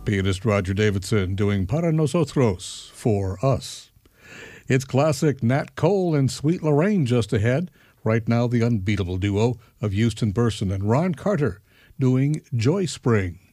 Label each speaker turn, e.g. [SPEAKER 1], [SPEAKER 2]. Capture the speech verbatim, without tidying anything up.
[SPEAKER 1] Pianist Roger Davidson doing Para Nosotros, for us. It's classic Nat Cole and Sweet Lorraine just ahead. Right now, the unbeatable duo of Houston Burson and Ron Carter doing Joy Spring.